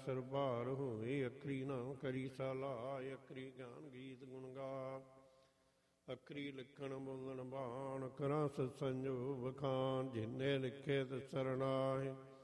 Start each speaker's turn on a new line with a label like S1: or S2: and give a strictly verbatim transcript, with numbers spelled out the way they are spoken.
S1: ਸਿਰ ਭਾਰ ਹੋਵੇ। ਅੱਖਰੀ ਨਾਮ ਕਰੀ ਸਲਾਹ, ਅੱਖਰੀ ਗਿਆਨ ਗੀਤ ਗੁਣ ਗਾ। ਅੱਖਰੀ ਲਿਖਣ ਬੋਲਣ ਬਾਣ, ਕਰਾਂ ਸਤ ਸੰਜੋਗ ਬਖਾਨ। ਜਿਨੇ ਲਿਖੇ ਤਿਸ ਸਰਨਾਹੇ,